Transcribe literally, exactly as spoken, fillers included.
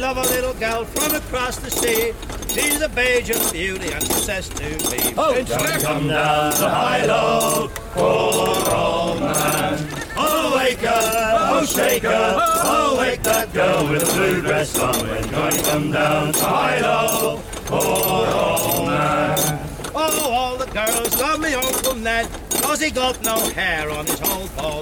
of a little girl from across the sea. She's a Bajan beauty and she says to me, Oh, "It's Johnny, come down to high-low, poor old man. Oh, wake her, oh, shake her, oh, wake that girl with the blue dress on. When Johnny come down to high-low, poor old man." Oh, all the girls love me Uncle Ned, 'cause he got no hair on his whole bald